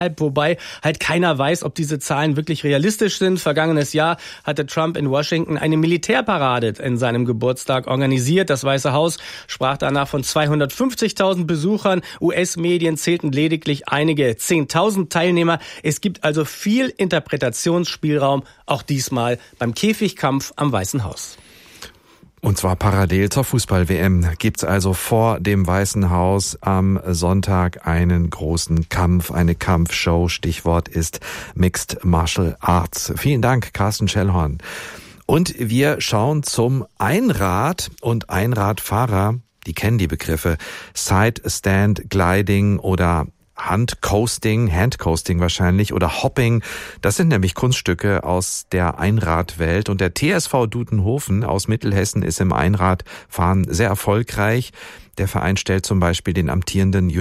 Wobei halt keiner weiß, ob diese Zahlen wirklich realistisch sind. Vergangenes Jahr hatte Trump in Washington eine Militärparade in seinem Geburtstag organisiert. Das Weiße Haus sprach danach von 250.000 Besuchern. US-Medien zählten lediglich einige 10.000 Teilnehmer. Es gibt also viel Interpretationsspielraum, auch diesmal beim Käfigkampf am Weißen Haus. Und zwar parallel zur Fußball-WM gibt's also vor dem Weißen Haus am Sonntag einen großen Kampf, eine Kampfshow. Stichwort ist Mixed Martial Arts. Vielen Dank, Carsten Schellhorn. Und wir schauen zum Einrad und Einradfahrer. Die kennen die Begriffe Side Stand Gliding oder Handcoasting wahrscheinlich oder Hopping. Das sind nämlich Kunststücke aus der Einradwelt. Und der TSV Dudenhofen aus Mittelhessen ist im Einradfahren sehr erfolgreich. Der Verein stellt zum Beispiel den amtierenden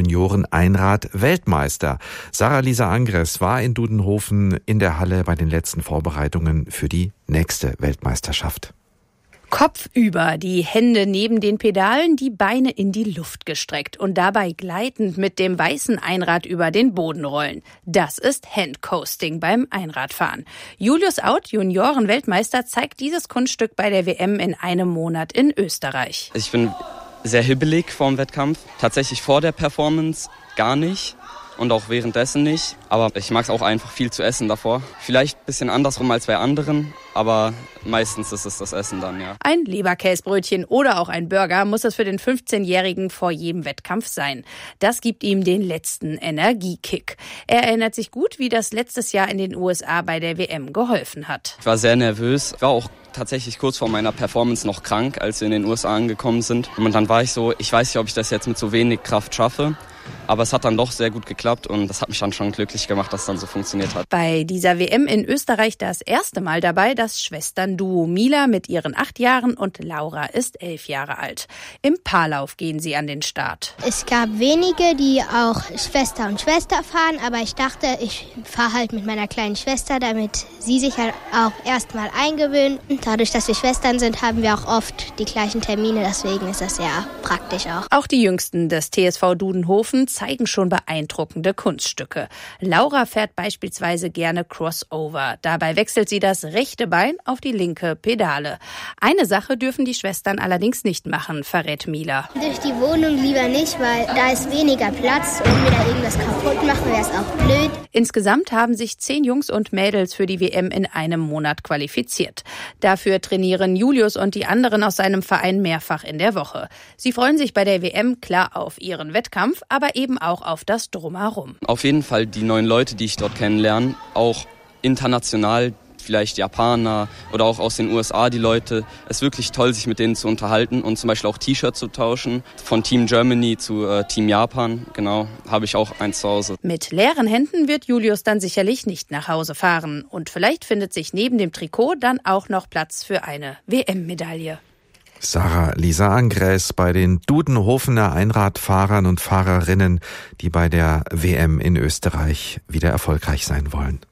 Junioren-Einrad-Weltmeister. Sarah-Lisa Angres war in Dudenhofen in der Halle bei den letzten Vorbereitungen für die nächste Weltmeisterschaft. Kopf über, die Hände neben den Pedalen, die Beine in die Luft gestreckt und dabei gleitend mit dem weißen Einrad über den Boden rollen. Das ist Handcoasting beim Einradfahren. Julius Out, Junioren-Weltmeister, zeigt dieses Kunststück bei der WM in einem Monat in Österreich. Ich bin sehr hibbelig vor dem Wettkampf. Tatsächlich vor der Performance gar nicht. Und auch währenddessen nicht. Aber ich mag es auch einfach viel zu essen davor. Vielleicht ein bisschen andersrum als bei anderen, aber meistens ist es das Essen dann, ja. Ein Leberkäsbrötchen oder auch ein Burger muss es für den 15-Jährigen vor jedem Wettkampf sein. Das gibt ihm den letzten Energiekick. Er erinnert sich gut, wie das letztes Jahr in den USA bei der WM geholfen hat. Ich war sehr nervös. Ich war auch tatsächlich kurz vor meiner Performance noch krank, als wir in den USA angekommen sind. Und dann war ich so, ich weiß nicht, ob ich das jetzt mit so wenig Kraft schaffe. Aber es hat dann doch sehr gut geklappt und das hat mich dann schon glücklich gemacht, dass es dann so funktioniert hat. Bei dieser WM in Österreich das erste Mal dabei das Schwesternduo Mila mit ihren 8 Jahren und Laura ist 11 Jahre alt. Im Paarlauf gehen sie an den Start. Es gab wenige, die auch Schwester und Schwester fahren, aber ich dachte, ich fahre halt mit meiner kleinen Schwester, damit sie sich halt auch erstmal eingewöhnt. Und dadurch, dass wir Schwestern sind, haben wir auch oft die gleichen Termine, deswegen ist das sehr praktisch auch. Auch die Jüngsten des TSV Dudenhofen zeigen schon beeindruckende Kunststücke. Laura fährt beispielsweise gerne Crossover. Dabei wechselt sie das rechte Bein auf die linke Pedale. Eine Sache dürfen die Schwestern allerdings nicht machen, verrät Mila. Durch die Wohnung lieber nicht, weil da ist weniger Platz und wir da irgendwas kaputt machen, wäre es auch blöd. Insgesamt haben sich 10 Jungs und Mädels für die WM in einem Monat qualifiziert. Dafür trainieren Julius und die anderen aus seinem Verein mehrfach in der Woche. Sie freuen sich bei der WM klar auf ihren Wettkampf, aber eben auch auf das Drumherum. Auf jeden Fall die neuen Leute, die ich dort kennenlerne, auch international, vielleicht Japaner oder auch aus den USA die Leute. Es ist wirklich toll, sich mit denen zu unterhalten und zum Beispiel auch T-Shirts zu tauschen. Von Team Germany zu Team Japan, genau, habe ich auch eins zu Hause. Mit leeren Händen wird Julius dann sicherlich nicht nach Hause fahren. Und vielleicht findet sich neben dem Trikot dann auch noch Platz für eine WM-Medaille. Sarah-Lisa Angres bei den Dudenhofener Einradfahrern und Fahrerinnen, die bei der WM in Österreich wieder erfolgreich sein wollen.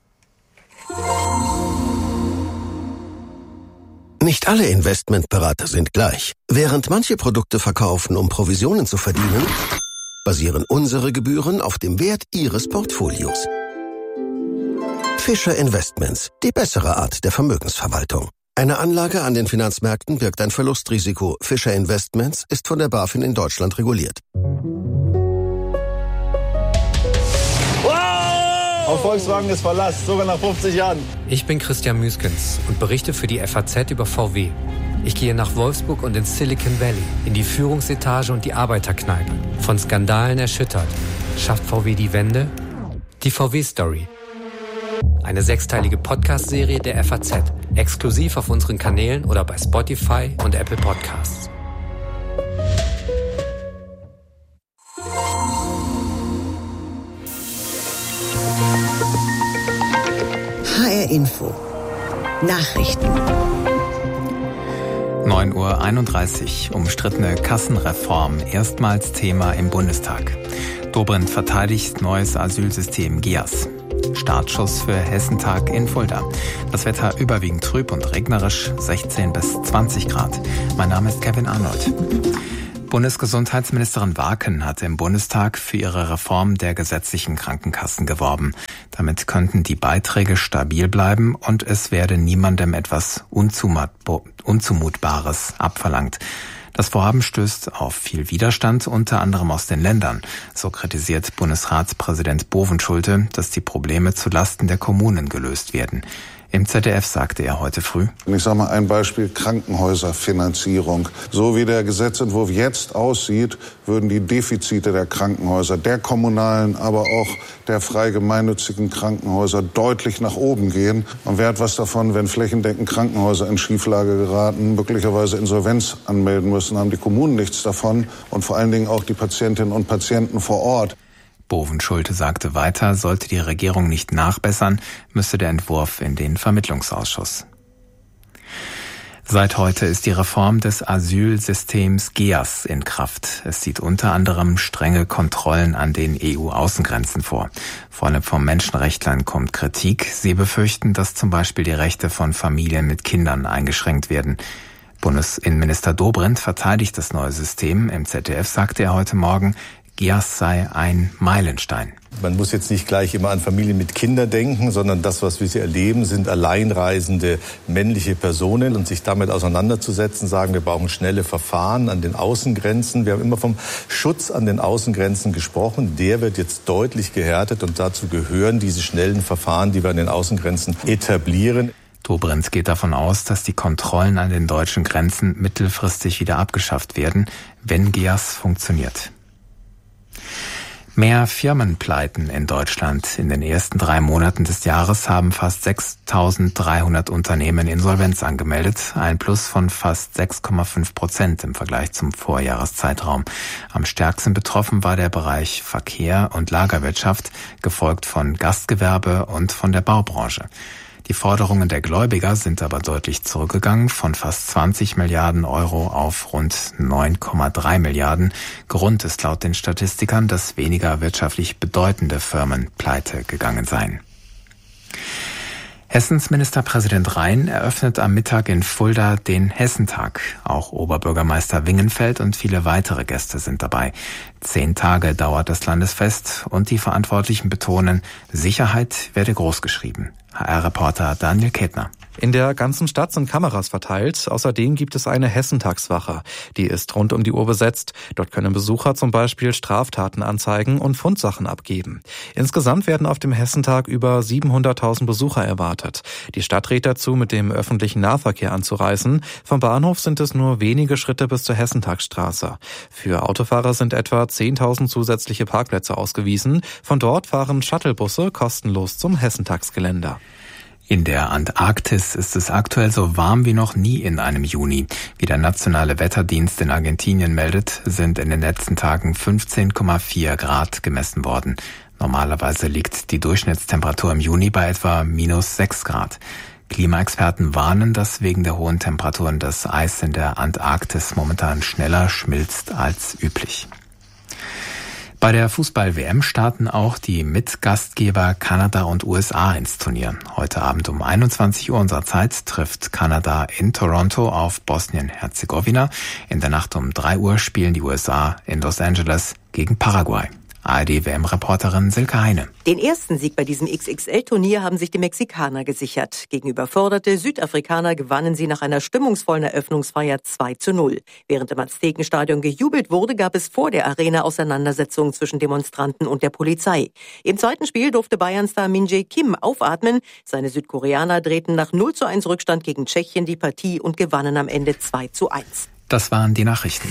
Nicht alle Investmentberater sind gleich. Während manche Produkte verkaufen, um Provisionen zu verdienen, basieren unsere Gebühren auf dem Wert Ihres Portfolios. Fischer Investments, die bessere Art der Vermögensverwaltung. Eine Anlage an den Finanzmärkten birgt ein Verlustrisiko. Fischer Investments ist von der BaFin in Deutschland reguliert. Auf Volkswagen ist Verlass, sogar nach 50 Jahren. Ich bin Christian Müskens und berichte für die FAZ über VW. Ich gehe nach Wolfsburg und ins Silicon Valley, in die Führungsetage und die Arbeiterkneipe. Von Skandalen erschüttert. Schafft VW die Wende? Die VW-Story. Eine 6-teilige Podcast-Serie der FAZ. Exklusiv auf unseren Kanälen oder bei Spotify und Apple Podcasts. HR Info. Nachrichten. 9:31 Uhr. Umstrittene Kassenreform. Erstmals Thema im Bundestag. Dobrindt verteidigt neues Asylsystem GIAS. Startschuss für Hessentag in Fulda. Das Wetter überwiegend trüb und regnerisch, 16 bis 20 Grad. Mein Name ist Kevin Arnold. Bundesgesundheitsministerin Warken hatte im Bundestag für ihre Reform der gesetzlichen Krankenkassen geworben. Damit könnten die Beiträge stabil bleiben und es werde niemandem etwas Unzumutbares abverlangt. Das Vorhaben stößt auf viel Widerstand, unter anderem aus den Ländern. So kritisiert Bundesratspräsident Bovenschulte, dass die Probleme zulasten der Kommunen gelöst werden. Im ZDF sagte er heute früh: Ich sage mal ein Beispiel: Krankenhäuserfinanzierung. So wie der Gesetzentwurf jetzt aussieht, würden die Defizite der Krankenhäuser, der kommunalen, aber auch der frei gemeinnützigen Krankenhäuser deutlich nach oben gehen. Und wer hat was davon, wenn flächendeckend Krankenhäuser in Schieflage geraten, möglicherweise Insolvenz anmelden müssen, haben die Kommunen nichts davon und vor allen Dingen auch die Patientinnen und Patienten vor Ort. Bovenschulte sagte weiter, sollte die Regierung nicht nachbessern, müsse der Entwurf in den Vermittlungsausschuss. Seit heute ist die Reform des Asylsystems GEAS in Kraft. Es sieht unter anderem strenge Kontrollen an den EU-Außengrenzen vor. Vor allem von Menschenrechtlern kommt Kritik. Sie befürchten, dass zum Beispiel die Rechte von Familien mit Kindern eingeschränkt werden. Bundesinnenminister Dobrindt verteidigt das neue System. Im ZDF sagte er heute Morgen, GEAS sei ein Meilenstein. Man muss jetzt nicht gleich immer an Familien mit Kindern denken, sondern das, was wir hier erleben, sind alleinreisende männliche Personen. Und sich damit auseinanderzusetzen, sagen, wir brauchen schnelle Verfahren an den Außengrenzen. Wir haben immer vom Schutz an den Außengrenzen gesprochen. Der wird jetzt deutlich gehärtet und dazu gehören diese schnellen Verfahren, die wir an den Außengrenzen etablieren. Dobrindt geht davon aus, dass die Kontrollen an den deutschen Grenzen mittelfristig wieder abgeschafft werden, wenn GEAS funktioniert. Mehr Firmenpleiten in Deutschland. In den ersten 3 Monaten des Jahres haben fast 6.300 Unternehmen Insolvenz angemeldet, ein Plus von fast 6,5% im Vergleich zum Vorjahreszeitraum. Am stärksten betroffen war der Bereich Verkehr und Lagerwirtschaft, gefolgt von Gastgewerbe und von der Baubranche. Die Forderungen der Gläubiger sind aber deutlich zurückgegangen, von fast 20 Milliarden Euro auf rund 9,3 Milliarden. Grund ist laut den Statistikern, dass weniger wirtschaftlich bedeutende Firmen pleite gegangen seien. Hessens Ministerpräsident Rhein eröffnet am Mittag in Fulda den Hessentag. Auch Oberbürgermeister Wingenfeld und viele weitere Gäste sind dabei. 10 Tage dauert das Landesfest und die Verantwortlichen betonen, Sicherheit werde großgeschrieben. HR-Reporter Daniel Ketner. In der ganzen Stadt sind Kameras verteilt. Außerdem gibt es eine Hessentagswache. Die ist rund um die Uhr besetzt. Dort können Besucher zum Beispiel Straftaten anzeigen und Fundsachen abgeben. Insgesamt werden auf dem Hessentag über 700.000 Besucher erwartet. Die Stadt rät dazu, mit dem öffentlichen Nahverkehr anzureisen. Vom Bahnhof sind es nur wenige Schritte bis zur Hessentagsstraße. Für Autofahrer sind etwa 10.000 zusätzliche Parkplätze ausgewiesen. Von dort fahren Shuttlebusse kostenlos zum Hessentagsgelände. In der Antarktis ist es aktuell so warm wie noch nie in einem Juni. Wie der Nationale Wetterdienst in Argentinien meldet, sind in den letzten Tagen 15,4 Grad gemessen worden. Normalerweise liegt die Durchschnittstemperatur im Juni bei etwa -6 Grad. Klimaexperten warnen, dass wegen der hohen Temperaturen das Eis in der Antarktis momentan schneller schmilzt als üblich. Bei der Fußball-WM starten auch die Mitgastgeber Kanada und USA ins Turnier. Heute Abend um 21 Uhr unserer Zeit trifft Kanada in Toronto auf Bosnien-Herzegowina. In der Nacht um 3 Uhr spielen die USA in Los Angeles gegen Paraguay. ARD-WM-Reporterin Silke Heine. Den ersten Sieg bei diesem XXL-Turnier haben sich die Mexikaner gesichert. Gegen überforderte Südafrikaner gewannen sie nach einer stimmungsvollen Eröffnungsfeier 2:0. Während im Aztekenstadion gejubelt wurde, gab es vor der Arena Auseinandersetzungen zwischen Demonstranten und der Polizei. Im zweiten Spiel durfte Bayern-Star Min-Jae Kim aufatmen. Seine Südkoreaner drehten nach 0:1 Rückstand gegen Tschechien die Partie und gewannen am Ende 2:1. Das waren die Nachrichten.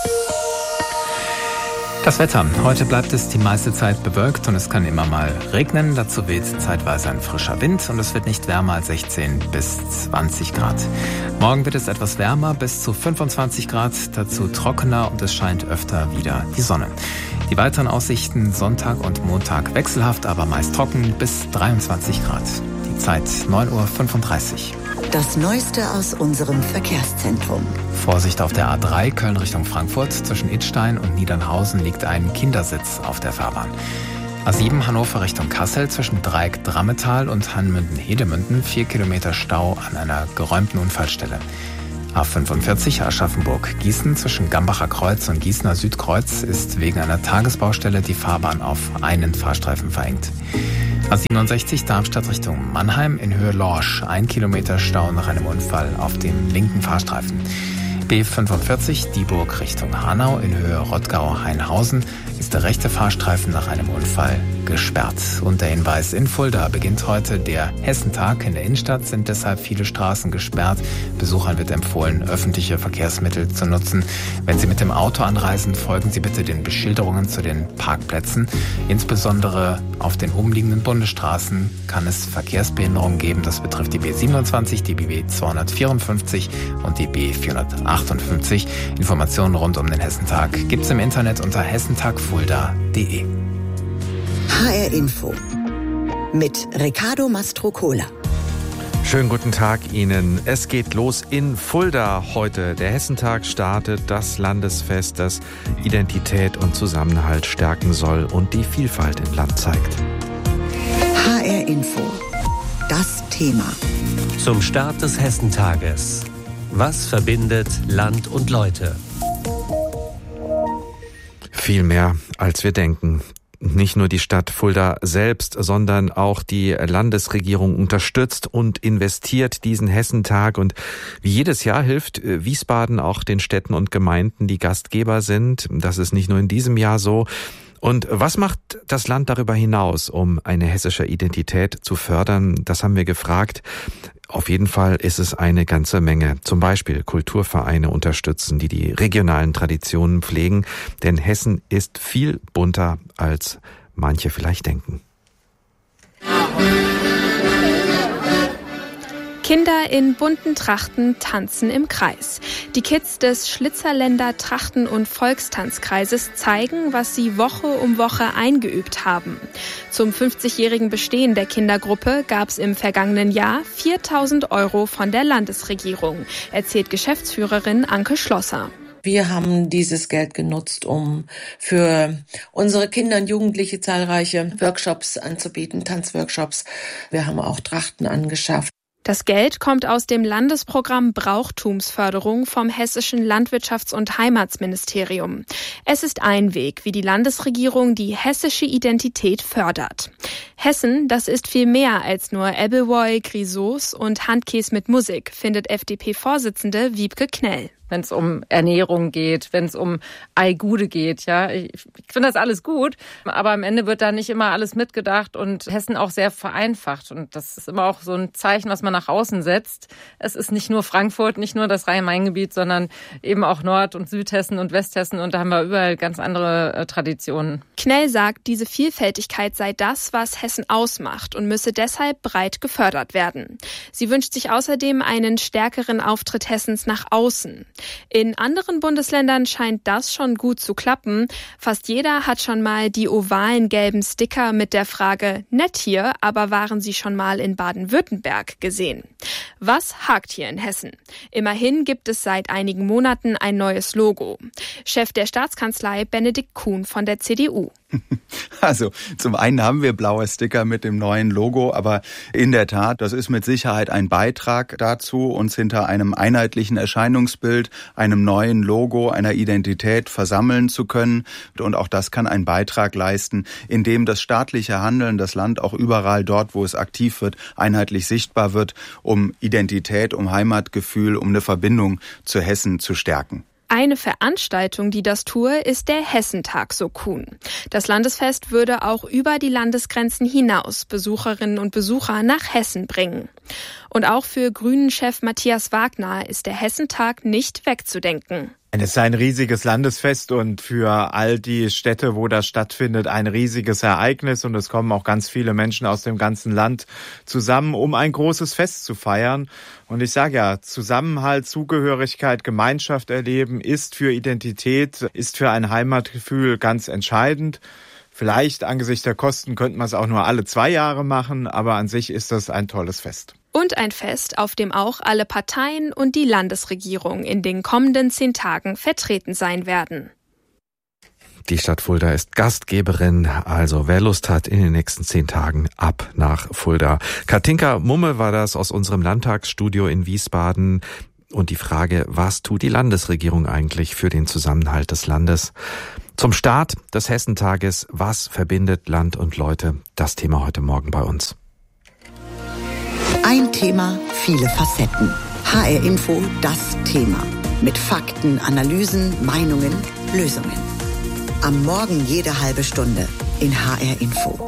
Das Wetter. Heute bleibt es die meiste Zeit bewölkt und es kann immer mal regnen. Dazu weht zeitweise ein frischer Wind und es wird nicht wärmer als 16 bis 20 Grad. Morgen wird es etwas wärmer, bis zu 25 Grad, dazu trockener und es scheint öfter wieder die Sonne. Die weiteren Aussichten Sonntag und Montag wechselhaft, aber meist trocken bis 23 Grad. Die Zeit 9:35 Uhr. Das Neueste aus unserem Verkehrszentrum. Vorsicht auf der A3 Köln Richtung Frankfurt. Zwischen Idstein und Niedernhausen liegt ein Kindersitz auf der Fahrbahn. A7 Hannover Richtung Kassel zwischen Dreieck Drammetal und Hanmünden-Hedemünden 4 Kilometer Stau an einer geräumten Unfallstelle. A45 Aschaffenburg-Gießen zwischen Gambacher Kreuz und Gießener Südkreuz ist wegen einer Tagesbaustelle die Fahrbahn auf einen Fahrstreifen verengt. A67 Darmstadt Richtung Mannheim in Höhe Lorsch. 1 Kilometer Stau nach einem Unfall auf dem linken Fahrstreifen. B45 Dieburg Richtung Hanau in Höhe Rottgau-Hainhausen ist der rechte Fahrstreifen nach einem Unfall gesperrt. Und der Hinweis: in Fulda beginnt heute der Hessentag. In der Innenstadt sind deshalb viele Straßen gesperrt. Besuchern wird empfohlen, öffentliche Verkehrsmittel zu nutzen. Wenn Sie mit dem Auto anreisen, folgen Sie bitte den Beschilderungen zu den Parkplätzen. Insbesondere auf den umliegenden Bundesstraßen kann es Verkehrsbehinderungen geben. Das betrifft die B27, die BB 254 und die B458. Informationen rund um den Hessentag gibt es im Internet unter hessentagfulda.de. HR Info mit Riccardo Mastrocola. Schönen guten Tag Ihnen. Es geht los in Fulda heute. Der Hessentag startet, das Landesfest, das Identität und Zusammenhalt stärken soll und die Vielfalt im Land zeigt. HR Info, das Thema. Zum Start des Hessentages. Was verbindet Land und Leute? Viel mehr, als wir denken. Nicht nur die Stadt Fulda selbst, sondern auch die Landesregierung unterstützt und investiert diesen Hessentag. Und wie jedes Jahr hilft Wiesbaden auch den Städten und Gemeinden, die Gastgeber sind. Das ist nicht nur in diesem Jahr so. Und was macht das Land darüber hinaus, um eine hessische Identität zu fördern? Das haben wir gefragt. Auf jeden Fall ist es eine ganze Menge. Zum Beispiel Kulturvereine unterstützen, die regionalen Traditionen pflegen. Denn Hessen ist viel bunter, als manche vielleicht denken. Kinder in bunten Trachten tanzen im Kreis. Die Kids des Schlitzerländer Trachten- und Volkstanzkreises zeigen, was sie Woche um Woche eingeübt haben. Zum 50-jährigen Bestehen der Kindergruppe gab es im vergangenen Jahr 4.000 € von der Landesregierung, erzählt Geschäftsführerin Anke Schlosser. Wir haben dieses Geld genutzt, um für unsere Kinder und Jugendliche zahlreiche Workshops anzubieten, Tanzworkshops. Wir haben auch Trachten angeschafft. Das Geld kommt aus dem Landesprogramm Brauchtumsförderung vom Hessischen Landwirtschafts- und Heimatsministerium. Es ist ein Weg, wie die Landesregierung die hessische Identität fördert. Hessen, das ist viel mehr als nur Ebbelwoi, Grisauce und Handkäse mit Musik, findet FDP-Vorsitzende Wiebke Knell. Wenn es um Ernährung geht, wenn es um Eigude geht, ja. Ich finde das alles gut, aber am Ende wird da nicht immer alles mitgedacht und Hessen auch sehr vereinfacht. Und das ist immer auch so ein Zeichen, was man nach außen setzt. Es ist nicht nur Frankfurt, nicht nur das Rhein-Main-Gebiet, sondern eben auch Nord- und Südhessen und Westhessen. Und da haben wir überall ganz andere Traditionen. Knell sagt, diese Vielfältigkeit sei das, was Hessen ausmacht und müsse deshalb breit gefördert werden. Sie wünscht sich außerdem einen stärkeren Auftritt Hessens nach außen. In anderen Bundesländern scheint das schon gut zu klappen. Fast jeder hat schon mal die ovalen gelben Sticker mit der Frage "Nett hier, aber waren Sie schon mal in Baden-Württemberg" gesehen. Was hakt hier in Hessen? Immerhin gibt es seit einigen Monaten ein neues Logo. Chef der Staatskanzlei Benedikt Kuhn von der CDU. Also zum einen haben wir blaue Sticker mit dem neuen Logo, aber in der Tat, das ist mit Sicherheit ein Beitrag dazu, uns hinter einem einheitlichen Erscheinungsbild, einem neuen Logo, einer Identität versammeln zu können. Und auch das kann einen Beitrag leisten, indem das staatliche Handeln, das Land auch überall dort, wo es aktiv wird, einheitlich sichtbar wird, um Identität, um Heimatgefühl, um eine Verbindung zu Hessen zu stärken. Eine Veranstaltung, die das tue, ist der Hessentag, so Kuhn. Das Landesfest würde auch über die Landesgrenzen hinaus Besucherinnen und Besucher nach Hessen bringen. Und auch für Grünen-Chef Matthias Wagner ist der Hessentag nicht wegzudenken. Es ist ein riesiges Landesfest und für all die Städte, wo das stattfindet, ein riesiges Ereignis. Und es kommen auch ganz viele Menschen aus dem ganzen Land zusammen, um ein großes Fest zu feiern. Und ich sage ja, Zusammenhalt, Zugehörigkeit, Gemeinschaft erleben ist für Identität, ist für ein Heimatgefühl ganz entscheidend. Vielleicht angesichts der Kosten könnte man es auch nur alle 2 Jahre machen, aber an sich ist das ein tolles Fest. Und ein Fest, auf dem auch alle Parteien und die Landesregierung in den kommenden 10 Tagen vertreten sein werden. Die Stadt Fulda ist Gastgeberin, also wer Lust hat, in den nächsten 10 Tagen ab nach Fulda. Katinka Mumme war das aus unserem Landtagsstudio in Wiesbaden. und die Frage, was tut die Landesregierung eigentlich für den Zusammenhalt des Landes? Zum Start des Hessentages, was verbindet Land und Leute? Das Thema heute Morgen bei uns. Ein Thema, viele Facetten. HR Info, das Thema. Mit Fakten, Analysen, Meinungen, Lösungen. Am Morgen jede halbe Stunde in HR Info.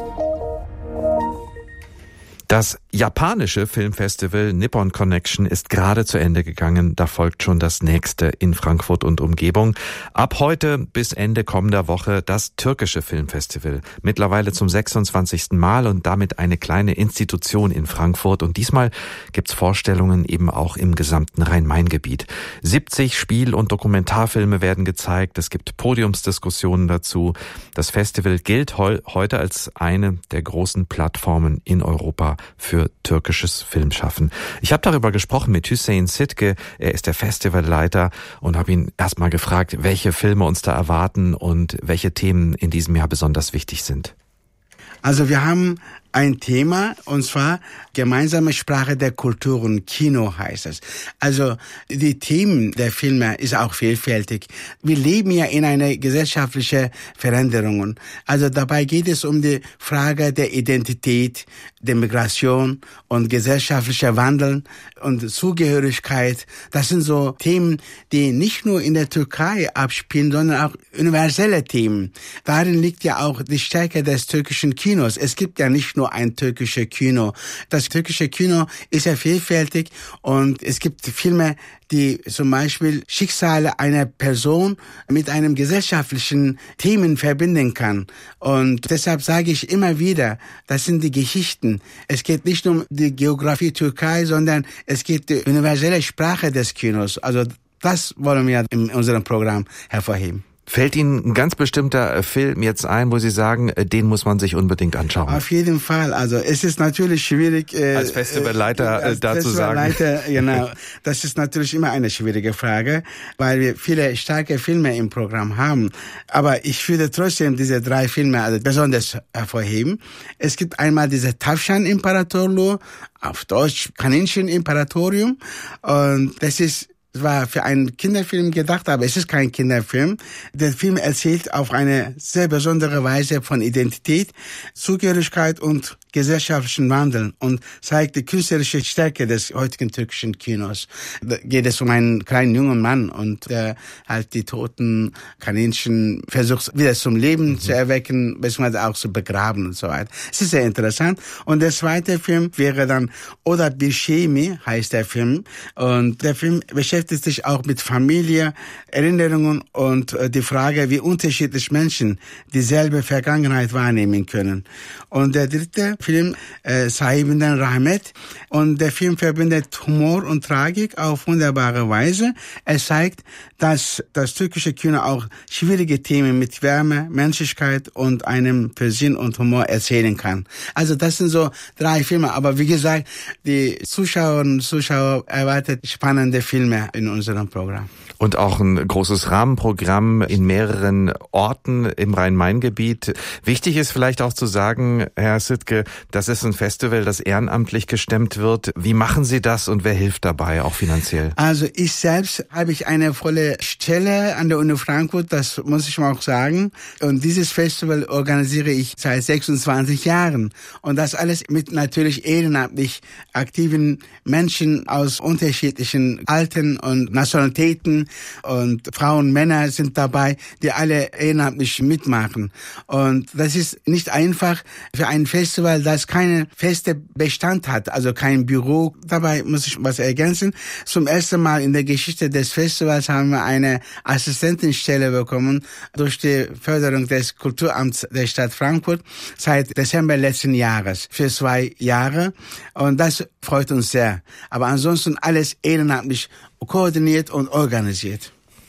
Das japanische Filmfestival Nippon Connection ist gerade zu Ende gegangen. Da folgt schon das nächste in Frankfurt und Umgebung. Ab heute bis Ende kommender Woche das türkische Filmfestival. Mittlerweile zum 26. Mal und damit eine kleine Institution in Frankfurt. Und diesmal gibt's Vorstellungen eben auch im gesamten Rhein-Main-Gebiet. 70 Spiel- und Dokumentarfilme werden gezeigt. Es gibt Podiumsdiskussionen dazu. Das Festival gilt heute als eine der großen Plattformen in Europa für türkisches Filmschaffen. Ich habe darüber gesprochen mit Hüseyin Sitke, er ist der Festivalleiter und habe ihn erstmal gefragt, welche Filme uns da erwarten und welche Themen in diesem Jahr besonders wichtig sind. Also wir haben ein Thema, und zwar gemeinsame Sprache der Kulturen, Kino heißt es. Also die Themen der Filme ist auch vielfältig. Wir leben ja in einer gesellschaftlichen Veränderung. Also dabei geht es um die Frage der Identität, der Migration und gesellschaftlicher Wandel und Zugehörigkeit. Das sind so Themen, die nicht nur in der Türkei abspielen, sondern auch universelle Themen. Darin liegt ja auch die Stärke des türkischen Kinos. Es gibt ja nicht nur ein türkisches Kino. Das türkische Kino ist ja vielfältig und es gibt Filme, die zum Beispiel Schicksale einer Person mit einem gesellschaftlichen Themen verbinden kann. Und deshalb sage ich immer wieder, das sind die Geschichten. Es geht nicht um die Geografie Türkei, sondern es geht die universelle Sprache des Kinos. Also das wollen wir in unserem Programm hervorheben. Fällt Ihnen ein ganz bestimmter Film jetzt ein, wo Sie sagen, den muss man sich unbedingt anschauen? Auf jeden Fall. Also es ist natürlich schwierig. Als Festivalleiter dazu sagen. Genau. Das ist natürlich immer eine schwierige Frage, weil wir viele starke Filme im Programm haben. Aber ich würde trotzdem diese 3 Filme besonders hervorheben. Es gibt einmal diese Tavşan İmparatorluğu, auf Deutsch Kaninchen Imperatorium. Und das war für einen Kinderfilm gedacht, aber es ist kein Kinderfilm. Der Film erzählt auf eine sehr besondere Weise von Identität, Zugehörigkeit und gesellschaftlichen Wandel und zeigt die künstlerische Stärke des heutigen türkischen Kinos. Da geht es um einen kleinen jungen Mann und der halt die toten Kaninchen versucht wieder zum Leben zu erwecken, beziehungsweise auch zu begraben und so weiter. Es ist sehr interessant. Und der zweite Film wäre dann Oda Bir Şey Mi, heißt der Film. Und der Film beschäftigt sich auch mit Familie, Erinnerungen und die Frage, wie unterschiedlich Menschen dieselbe Vergangenheit wahrnehmen können. Und der dritte Film, Sahibinden Rahmet. Und der Film verbindet Humor und Tragik auf wunderbare Weise. Es zeigt, dass das türkische Kino auch schwierige Themen mit Wärme, Menschlichkeit und einem für Sinn und Humor erzählen kann. Also das sind so 3 Filme. Aber wie gesagt, die Zuschauerinnen und Zuschauer erwartet spannende Filme in unserem Programm. Und auch ein großes Rahmenprogramm in mehreren Orten im Rhein-Main-Gebiet. Wichtig ist vielleicht auch zu sagen, Herr Sitke, das ist ein Festival, das ehrenamtlich gestemmt wird. Wie machen Sie das und wer hilft dabei, auch finanziell? Also ich selbst habe eine volle Stelle an der Uni Frankfurt, das muss ich mal auch sagen. Und dieses Festival organisiere ich seit 26 Jahren. Und das alles mit natürlich ehrenamtlich aktiven Menschen aus unterschiedlichen Altern und Nationalitäten. Und Frauen, Männer sind dabei, die alle ehrenamtlich mitmachen. Und das ist nicht einfach für ein Festival, das keine feste Bestand hat, also kein Büro. Dabei muss ich was ergänzen. Zum ersten Mal in der Geschichte des Festivals haben wir eine Assistentenstelle bekommen durch die Förderung des Kulturamts der Stadt Frankfurt seit Dezember letzten Jahres für 2 Jahre. Und das freut uns sehr. Aber ansonsten alles ehrenamtlich koordiniert und organisiert.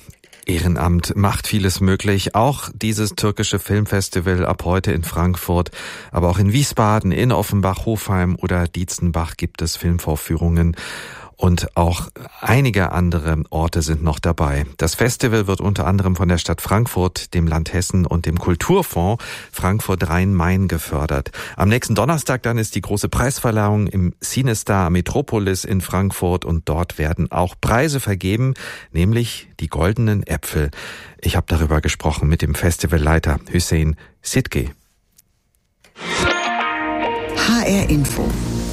Ehrenamt macht vieles möglich. Auch dieses türkische Filmfestival ab heute in Frankfurt, aber auch in Wiesbaden, in Offenbach, Hofheim oder Dietzenbach gibt es Filmvorführungen. Und auch einige andere Orte sind noch dabei. Das Festival wird unter anderem von der Stadt Frankfurt, dem Land Hessen und dem Kulturfonds Frankfurt-Rhein-Main gefördert. Am nächsten Donnerstag dann ist die große Preisverleihung im CineStar Metropolis in Frankfurt und dort werden auch Preise vergeben, nämlich die Goldenen Äpfel. Ich habe darüber gesprochen mit dem Festivalleiter Hüseyin Sidgeh. HR Info.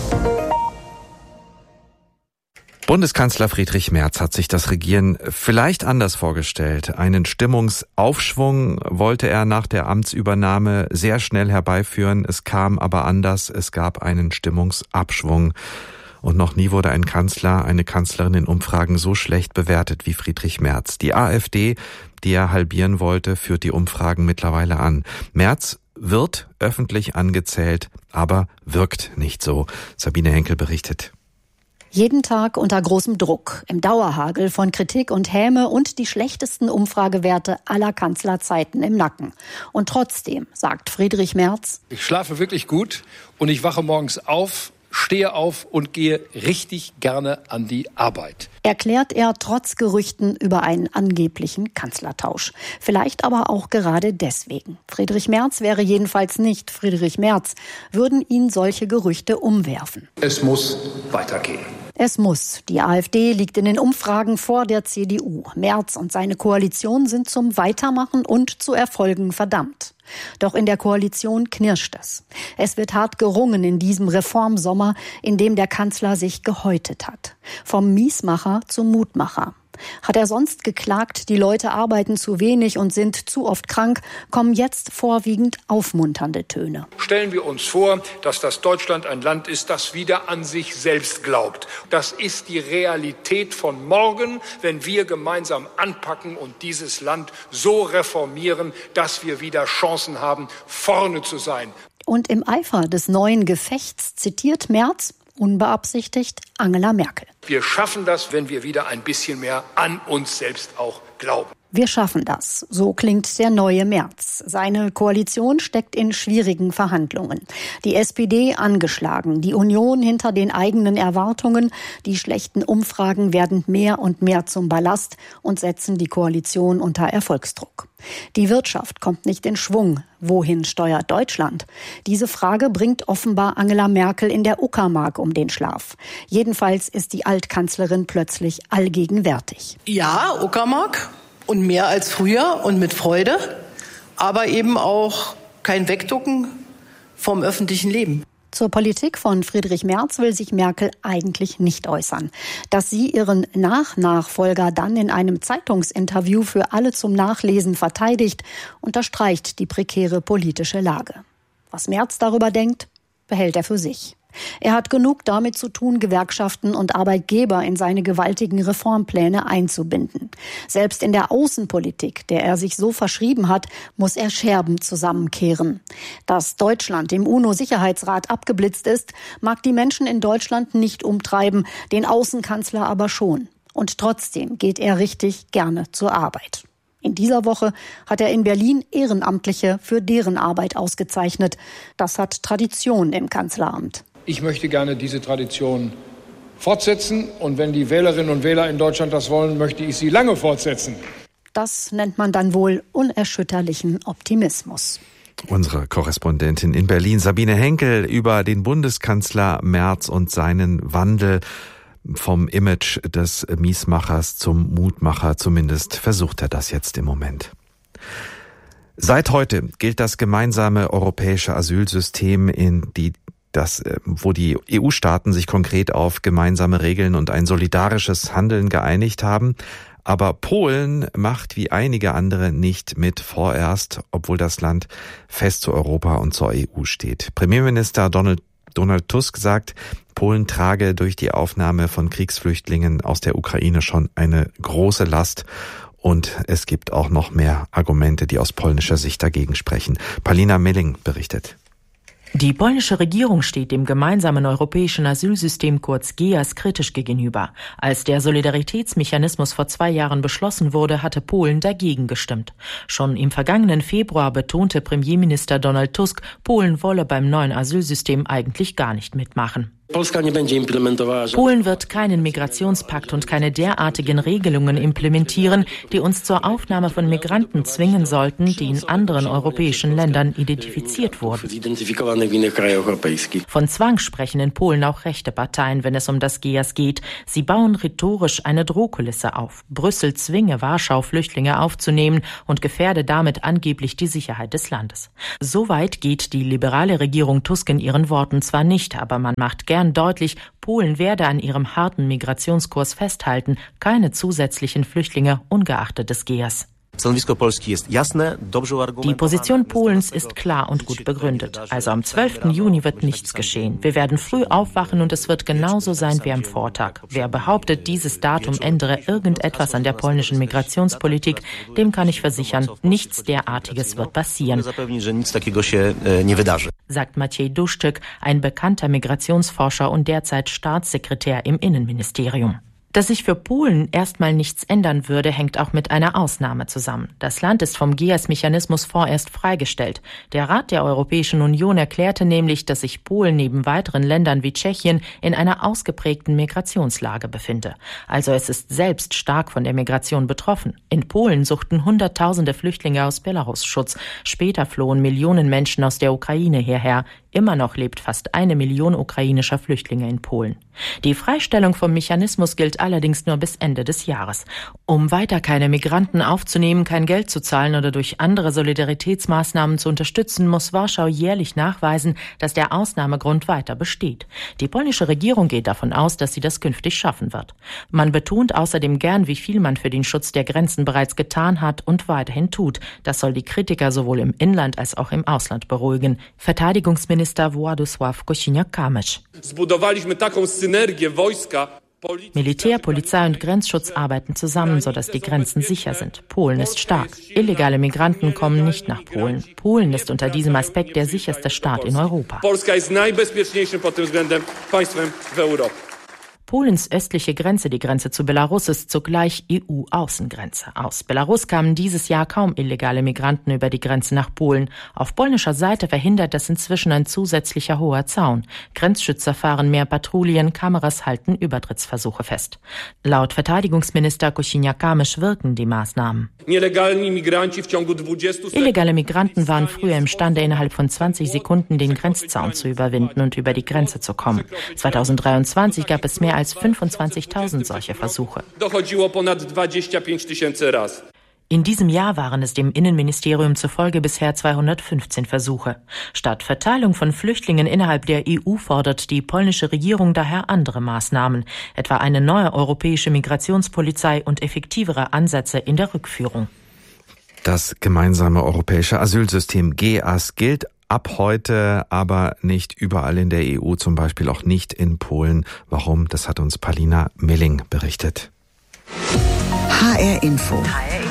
Bundeskanzler Friedrich Merz hat sich das Regieren vielleicht anders vorgestellt. Einen Stimmungsaufschwung wollte er nach der Amtsübernahme sehr schnell herbeiführen. Es kam aber anders. Es gab einen Stimmungsabschwung. Und noch nie wurde ein Kanzler, eine Kanzlerin in Umfragen so schlecht bewertet wie Friedrich Merz. Die AfD, die er halbieren wollte, führt die Umfragen mittlerweile an. Merz wird öffentlich angezählt, aber wirkt nicht so. Sabine Henkel berichtet. Jeden Tag unter großem Druck, im Dauerhagel von Kritik und Häme und die schlechtesten Umfragewerte aller Kanzlerzeiten im Nacken. Und trotzdem, sagt Friedrich Merz: Ich schlafe wirklich gut und ich wache morgens auf, stehe auf und gehe richtig gerne an die Arbeit. Erklärt er trotz Gerüchten über einen angeblichen Kanzlertausch. Vielleicht aber auch gerade deswegen. Friedrich Merz wäre jedenfalls nicht Friedrich Merz, würden ihn solche Gerüchte umwerfen. Es muss weitergehen. Es muss. Die AfD liegt in den Umfragen vor der CDU. Merz und seine Koalition sind zum Weitermachen und zu Erfolgen verdammt. Doch in der Koalition knirscht es. Es wird hart gerungen in diesem Reformsommer, in dem der Kanzler sich gehäutet hat. Vom Miesmacher zum Mutmacher. Hat er sonst geklagt, die Leute arbeiten zu wenig und sind zu oft krank, kommen jetzt vorwiegend aufmunternde Töne. Stellen wir uns vor, dass das Deutschland ein Land ist, das wieder an sich selbst glaubt. Das ist die Realität von morgen, wenn wir gemeinsam anpacken und dieses Land so reformieren, dass wir wieder Chancen haben, vorne zu sein. Und im Eifer des neuen Gefechts zitiert Merz unbeabsichtigt Angela Merkel. Wir schaffen das, wenn wir wieder ein bisschen mehr an uns selbst auch glauben. Wir schaffen das. So klingt der neue Merz. Seine Koalition steckt in schwierigen Verhandlungen. Die SPD angeschlagen, die Union hinter den eigenen Erwartungen. Die schlechten Umfragen werden mehr und mehr zum Ballast und setzen die Koalition unter Erfolgsdruck. Die Wirtschaft kommt nicht in Schwung. Wohin steuert Deutschland? Diese Frage bringt offenbar Angela Merkel in der Uckermark um den Schlaf. Jedenfalls ist die Altkanzlerin plötzlich allgegenwärtig. Ja, Uckermark. Und mehr als früher und mit Freude, aber eben auch kein Wegducken vom öffentlichen Leben. Zur Politik von Friedrich Merz will sich Merkel eigentlich nicht äußern. Dass sie ihren Nachfolger dann in einem Zeitungsinterview für alle zum Nachlesen verteidigt, unterstreicht die prekäre politische Lage. Was Merz darüber denkt, behält er für sich. Er hat genug damit zu tun, Gewerkschaften und Arbeitgeber in seine gewaltigen Reformpläne einzubinden. Selbst in der Außenpolitik, der er sich so verschrieben hat, muss er Scherben zusammenkehren. Dass Deutschland im UNO-Sicherheitsrat abgeblitzt ist, mag die Menschen in Deutschland nicht umtreiben, den Außenkanzler aber schon. Und trotzdem geht er richtig gerne zur Arbeit. In dieser Woche hat er in Berlin Ehrenamtliche für deren Arbeit ausgezeichnet. Das hat Tradition im Kanzleramt. Ich möchte gerne diese Tradition fortsetzen. Und wenn die Wählerinnen und Wähler in Deutschland das wollen, möchte ich sie lange fortsetzen. Das nennt man dann wohl unerschütterlichen Optimismus. Unsere Korrespondentin in Berlin, Sabine Henkel, über den Bundeskanzler Merz und seinen Wandel vom Image des Miesmachers zum Mutmacher. Zumindest versucht er das jetzt im Moment. Seit heute gilt das gemeinsame europäische Asylsystem, wo die EU-Staaten sich konkret auf gemeinsame Regeln und ein solidarisches Handeln geeinigt haben. Aber Polen macht wie einige andere nicht mit, vorerst, obwohl das Land fest zu Europa und zur EU steht. Premierminister Donald Tusk sagt, Polen trage durch die Aufnahme von Kriegsflüchtlingen aus der Ukraine schon eine große Last. Und es gibt auch noch mehr Argumente, die aus polnischer Sicht dagegen sprechen. Palina Milling berichtet. Die polnische Regierung steht dem gemeinsamen europäischen Asylsystem kurz GEAS kritisch gegenüber. Als der Solidaritätsmechanismus vor 2 Jahren beschlossen wurde, hatte Polen dagegen gestimmt. Schon im vergangenen Februar betonte Premierminister Donald Tusk, Polen wolle beim neuen Asylsystem eigentlich gar nicht mitmachen. Polen wird keinen Migrationspakt und keine derartigen Regelungen implementieren, die uns zur Aufnahme von Migranten zwingen sollten, die in anderen europäischen Ländern identifiziert wurden. Von Zwang sprechen in Polen auch rechte Parteien, wenn es um das GEAS geht. Sie bauen rhetorisch eine Drohkulisse auf. Brüssel zwinge Warschau, Flüchtlinge aufzunehmen und gefährde damit angeblich die Sicherheit des Landes. So weit geht die liberale Regierung Tusk in ihren Worten zwar nicht, aber man macht gern deutlich, Polen werde an ihrem harten Migrationskurs festhalten, keine zusätzlichen Flüchtlinge ungeachtet des GEAS. Die Position Polens ist klar und gut begründet. Also am 12. Juni wird nichts geschehen. Wir werden früh aufwachen und es wird genauso sein wie am Vortag. Wer behauptet, dieses Datum ändere irgendetwas an der polnischen Migrationspolitik, dem kann ich versichern, nichts derartiges wird passieren, sagt Maciej Duszczyk, ein bekannter Migrationsforscher und derzeit Staatssekretär im Innenministerium. Dass sich für Polen erstmal nichts ändern würde, hängt auch mit einer Ausnahme zusammen. Das Land ist vom GEAS-Mechanismus vorerst freigestellt. Der Rat der Europäischen Union erklärte nämlich, dass sich Polen neben weiteren Ländern wie Tschechien in einer ausgeprägten Migrationslage befinde. Also es ist selbst stark von der Migration betroffen. In Polen suchten Hunderttausende Flüchtlinge aus Belarus Schutz. Später flohen Millionen Menschen aus der Ukraine hierher. Immer noch lebt fast 1 Million ukrainischer Flüchtlinge in Polen. Die Freistellung vom Mechanismus gilt allerdings nur bis Ende des Jahres. Um weiter keine Migranten aufzunehmen, kein Geld zu zahlen oder durch andere Solidaritätsmaßnahmen zu unterstützen, muss Warschau jährlich nachweisen, dass der Ausnahmegrund weiter besteht. Die polnische Regierung geht davon aus, dass sie das künftig schaffen wird. Man betont außerdem gern, wie viel man für den Schutz der Grenzen bereits getan hat und weiterhin tut. Das soll die Kritiker sowohl im Inland als auch im Ausland beruhigen. Verteidigungsminister Władysław Kosiniak-Kamysz. Militär, Polizei und Grenzschutz arbeiten zusammen, sodass die Grenzen sicher sind. Polen ist stark. Illegale Migranten kommen nicht nach Polen. Polen ist unter diesem Aspekt der sicherste Staat in Europa. Polens östliche Grenze, die Grenze zu Belarus, ist zugleich EU-Außengrenze. Aus Belarus kamen dieses Jahr kaum illegale Migranten über die Grenze nach Polen. Auf polnischer Seite verhindert das inzwischen ein zusätzlicher hoher Zaun. Grenzschützer fahren mehr Patrouillen, Kameras halten Übertrittsversuche fest. Laut Verteidigungsminister Kosiniak-Kamysz wirken die Maßnahmen. Illegale Migranten waren früher imstande, innerhalb von 20 Sekunden den Grenzzaun zu überwinden und über die Grenze zu kommen. 2023 gab es mehr als 25.000 solche Versuche. In diesem Jahr waren es dem Innenministerium zufolge bisher 215 Versuche. Statt Verteilung von Flüchtlingen innerhalb der EU fordert die polnische Regierung daher andere Maßnahmen, etwa eine neue europäische Migrationspolizei und effektivere Ansätze in der Rückführung. Das gemeinsame europäische Asylsystem GEAS gilt ab heute aber nicht überall in der EU, zum Beispiel auch nicht in Polen. Warum? Das hat uns Paulina Milling berichtet. HR Info.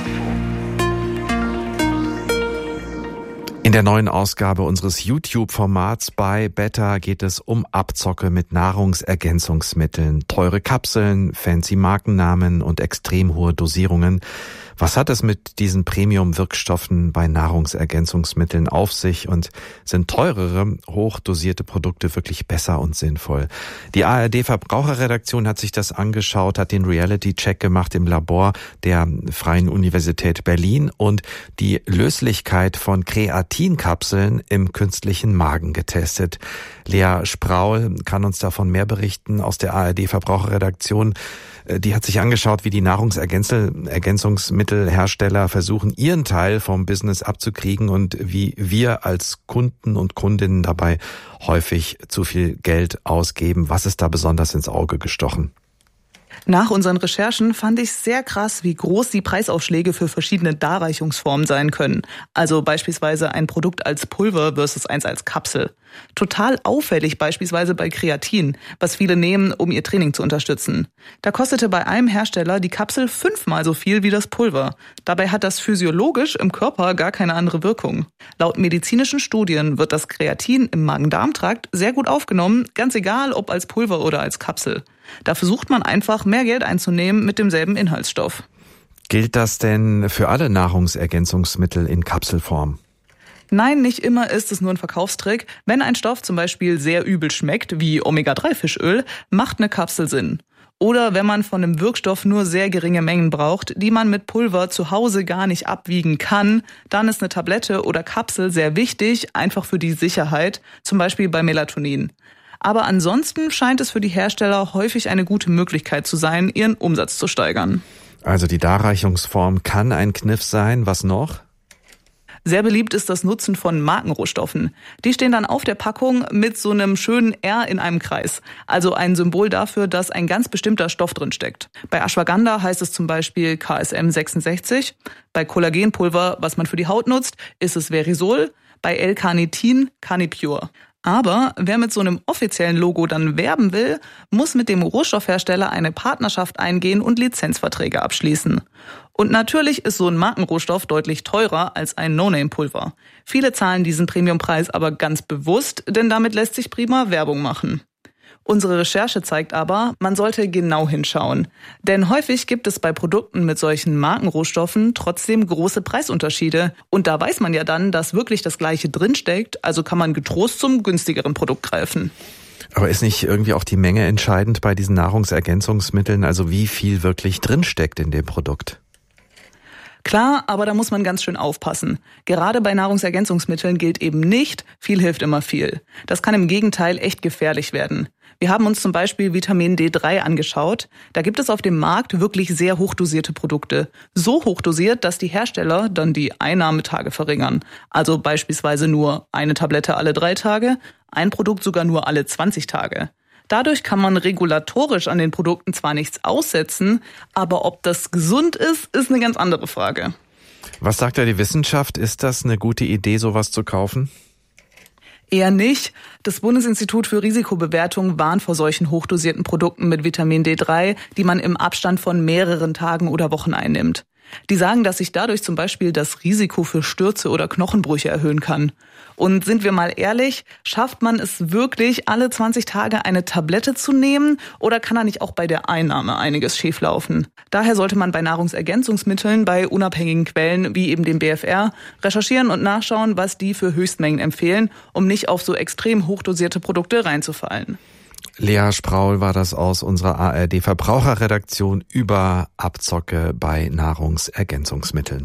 In der neuen Ausgabe unseres YouTube-Formats bei Beta geht es um Abzocke mit Nahrungsergänzungsmitteln, teure Kapseln, fancy Markennamen und extrem hohe Dosierungen. Was hat es mit diesen Premium-Wirkstoffen bei Nahrungsergänzungsmitteln auf sich und sind teurere, hochdosierte Produkte wirklich besser und sinnvoll? Die ARD-Verbraucherredaktion hat sich das angeschaut, hat den Reality-Check gemacht im Labor der Freien Universität Berlin und die Löslichkeit von Kreatinkapseln im künstlichen Magen getestet. Lea Spraul kann uns davon mehr berichten aus der ARD-Verbraucherredaktion. Die hat sich angeschaut, wie die Nahrungsergänzungsmittelhersteller versuchen, ihren Teil vom Business abzukriegen und wie wir als Kunden und Kundinnen dabei häufig zu viel Geld ausgeben. Was ist da besonders ins Auge gestochen? Nach unseren Recherchen fand ich sehr krass, wie groß die Preisaufschläge für verschiedene Darreichungsformen sein können. Also beispielsweise ein Produkt als Pulver versus eins als Kapsel. Total auffällig beispielsweise bei Kreatin, was viele nehmen, um ihr Training zu unterstützen. Da kostete bei einem Hersteller die Kapsel 5-mal so viel wie das Pulver. Dabei hat das physiologisch im Körper gar keine andere Wirkung. Laut medizinischen Studien wird das Kreatin im Magen-Darm-Trakt sehr gut aufgenommen, ganz egal ob als Pulver oder als Kapsel. Da versucht man einfach, mehr Geld einzunehmen mit demselben Inhaltsstoff. Gilt das denn für alle Nahrungsergänzungsmittel in Kapselform? Nein, nicht immer ist es nur ein Verkaufstrick. Wenn ein Stoff zum Beispiel sehr übel schmeckt, wie Omega-3-Fischöl, macht eine Kapsel Sinn. Oder wenn man von einem Wirkstoff nur sehr geringe Mengen braucht, die man mit Pulver zu Hause gar nicht abwiegen kann, dann ist eine Tablette oder Kapsel sehr wichtig, einfach für die Sicherheit, zum Beispiel bei Melatonin. Aber ansonsten scheint es für die Hersteller häufig eine gute Möglichkeit zu sein, ihren Umsatz zu steigern. Also die Darreichungsform kann ein Kniff sein. Was noch? Sehr beliebt ist das Nutzen von Markenrohstoffen. Die stehen dann auf der Packung mit so einem schönen R in einem Kreis. Also ein Symbol dafür, dass ein ganz bestimmter Stoff drin steckt. Bei Ashwagandha heißt es zum Beispiel KSM 66. Bei Kollagenpulver, was man für die Haut nutzt, ist es Verisol. Bei L-Carnitin Carnipure. Aber wer mit so einem offiziellen Logo dann werben will, muss mit dem Rohstoffhersteller eine Partnerschaft eingehen und Lizenzverträge abschließen. Und natürlich ist so ein Markenrohstoff deutlich teurer als ein No-Name-Pulver. Viele zahlen diesen Premiumpreis aber ganz bewusst, denn damit lässt sich prima Werbung machen. Unsere Recherche zeigt aber, man sollte genau hinschauen. Denn häufig gibt es bei Produkten mit solchen Markenrohstoffen trotzdem große Preisunterschiede. Und da weiß man ja dann, dass wirklich das Gleiche drinsteckt, also kann man getrost zum günstigeren Produkt greifen. Aber ist nicht irgendwie auch die Menge entscheidend bei diesen Nahrungsergänzungsmitteln, also wie viel wirklich drinsteckt in dem Produkt? Klar, aber da muss man ganz schön aufpassen. Gerade bei Nahrungsergänzungsmitteln gilt eben nicht, viel hilft immer viel. Das kann im Gegenteil echt gefährlich werden. Wir haben uns zum Beispiel Vitamin D3 angeschaut. Da gibt es auf dem Markt wirklich sehr hochdosierte Produkte. So hochdosiert, dass die Hersteller dann die Einnahmetage verringern. Also beispielsweise nur eine Tablette alle 3 Tage, ein Produkt sogar nur alle 20 Tage. Dadurch kann man regulatorisch an den Produkten zwar nichts aussetzen, aber ob das gesund ist eine ganz andere Frage. Was sagt da die Wissenschaft? Ist das eine gute Idee, sowas zu kaufen? Eher nicht. Das Bundesinstitut für Risikobewertung warnt vor solchen hochdosierten Produkten mit Vitamin D3, die man im Abstand von mehreren Tagen oder Wochen einnimmt. Die sagen, dass sich dadurch zum Beispiel das Risiko für Stürze oder Knochenbrüche erhöhen kann. Und sind wir mal ehrlich, schafft man es wirklich, alle 20 Tage eine Tablette zu nehmen oder kann da nicht auch bei der Einnahme einiges schieflaufen? Daher sollte man bei Nahrungsergänzungsmitteln bei unabhängigen Quellen wie eben dem BfR recherchieren und nachschauen, was die für Höchstmengen empfehlen, um nicht auf so extrem hochdosierte Produkte reinzufallen. Lea Spraul war das aus unserer ARD-Verbraucherredaktion über Abzocke bei Nahrungsergänzungsmitteln.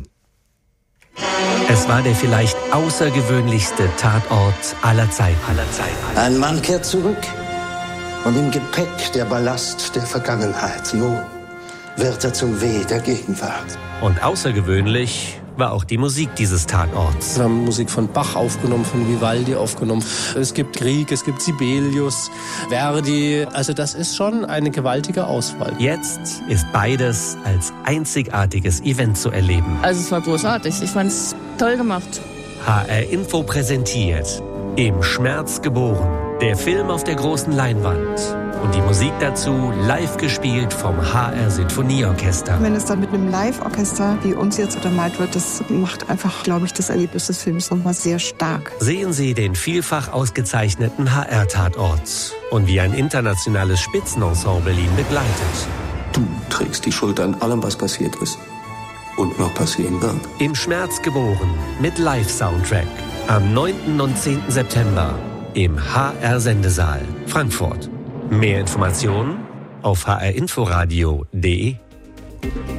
Es war der vielleicht außergewöhnlichste Tatort aller Zeiten. Ein Mann kehrt zurück und im Gepäck der Ballast der Vergangenheit. Nun wird er zum Weh der Gegenwart. Und außergewöhnlich war auch die Musik dieses Tatorts. Wir haben Musik von Bach aufgenommen, von Vivaldi aufgenommen. Es gibt Grieg, es gibt Sibelius, Verdi. Also das ist schon eine gewaltige Auswahl. Jetzt ist beides als einzigartiges Event zu erleben. Also es war großartig. Ich fand es toll gemacht. HR Info präsentiert Im Schmerz geboren. Der Film auf der großen Leinwand. Und die Musik dazu live gespielt vom HR Sinfonieorchester. Wenn es dann mit einem Live-Orchester wie uns jetzt untermalt wird, das macht einfach, glaube ich, das Erlebnis des Films nochmal sehr stark. Sehen Sie den vielfach ausgezeichneten HR-Tatort und wie ein internationales Spitzenensemble ihn begleitet. Du trägst die Schuld an allem, was passiert ist und noch passieren wird. Im Schmerz geboren mit Live-Soundtrack. Am 9. und 10. September im HR-Sendesaal Frankfurt. Mehr Informationen auf hrinforadio.de.